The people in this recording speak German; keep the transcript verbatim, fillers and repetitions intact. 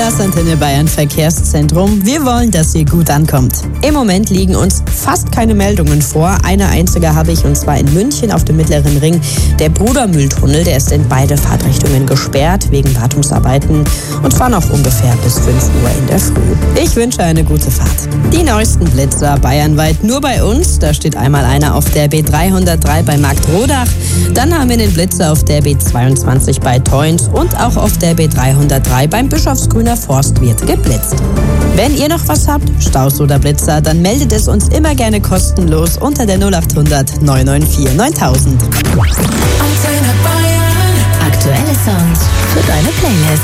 Das Antenne Bayern Verkehrszentrum. Wir wollen, dass ihr gut ankommt. Im Moment liegen uns fast keine Meldungen vor. Eine einzige habe ich, und zwar in München auf dem Mittleren Ring. Der Brudermühltunnel, der ist in beide Fahrtrichtungen gesperrt wegen Wartungsarbeiten und zwar noch ungefähr bis fünf Uhr in der Früh. Ich wünsche eine gute Fahrt. Die neuesten Blitzer bayernweit nur bei uns. Da steht einmal einer auf der B dreihundertdrei bei Marktrodach. Dann haben wir den Blitzer auf der B zweiundzwanzig bei Teuns und auch auf der B dreihundertdrei beim Bischofsgrüner Forst wird geblitzt. Wenn ihr noch was habt, Staus oder Blitzer, dann meldet es uns immer gerne kostenlos unter der null acht hundert neun neun vier neuntausend. Antenne Bayern. Aktuelle Songs für deine Playlist.